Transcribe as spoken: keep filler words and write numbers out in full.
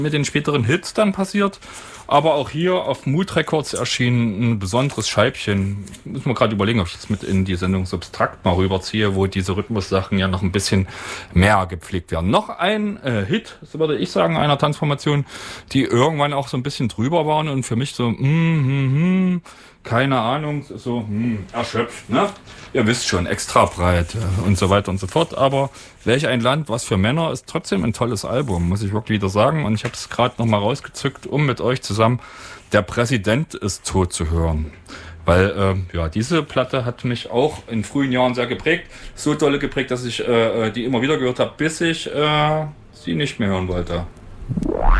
mit den späteren Hits dann passiert. Aber auch hier auf Mood Records erschien ein besonderes Scheibchen. Muss man gerade überlegen, ob ich das mit in die Sendung Substrakt mal rüberziehe, wo diese Rhythmussachen ja noch ein bisschen mehr gepflegt werden. Noch ein äh, Hit, so würde ich sagen, einer Tanzformation, die irgendwann auch so ein bisschen drüber waren und für mich so, mm, mm, mm, keine Ahnung, so hm, erschöpft, ne? Ihr wisst schon, extra breit äh, und so weiter und so fort. Aber welch ein Land, was für Männer, ist trotzdem ein tolles Album, muss ich wirklich wieder sagen. Und ich habe es gerade noch mal rausgezückt, um mit euch zusammen Der Präsident ist tot zu hören. Weil, äh, ja, diese Platte hat mich auch in frühen Jahren sehr geprägt. So dolle geprägt, dass ich äh, die immer wieder gehört habe, bis ich äh, sie nicht mehr hören wollte.